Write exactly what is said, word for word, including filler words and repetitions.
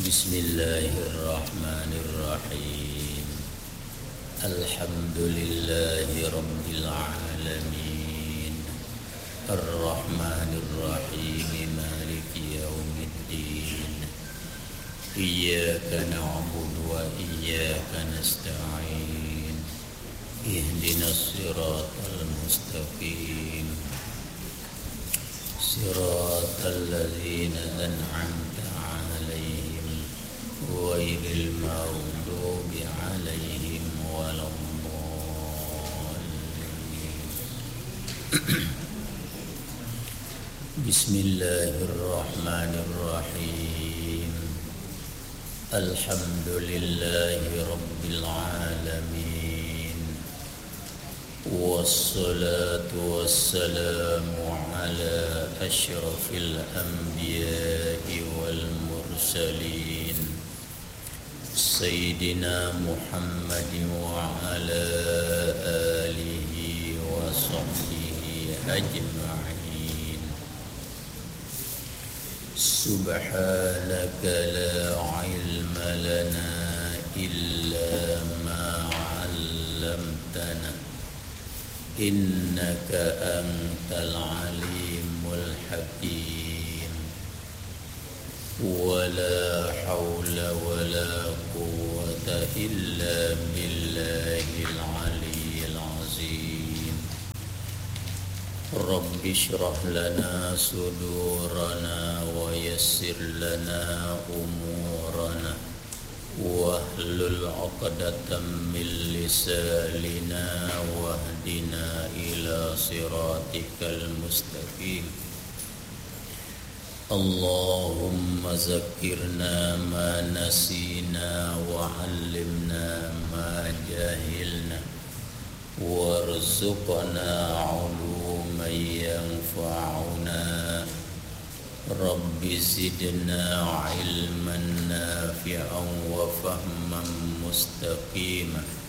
بسم الله الرحمن الرحيم. الحمد لله رب العالمين الرحمن الرحيم مالك يوم الدين إياك نعبد وإياك نستعين اهدنا الصراط المستقيم صراط الذين أنعمت عليهم غير المغضوب عليهم ولا الضالين. بسم الله الرحمن الرحيم. الحمد لله رب العالمين والصلاة والسلام على أشرف الأنبياء والمرسلين سيدنا محمد وعلى آله وصحبه أجمعين. سبحانك لا علم لنا إلا ما علمتنا إنك أنت العليم الحكيم. ولا حول ولا قوة إلا بالله العلي العظيم. رب اشرح لنا صدورنا ويسر لنا أمورنا واحلل عقدة من لساننا واهدنا إلى صراطك المستقيم. اللهم ذكرنا ما نسينا وعلمنا ما جهلنا وارزقنا علوما ينفعنا. رب زدنا علما نافعا وفهما مستقيما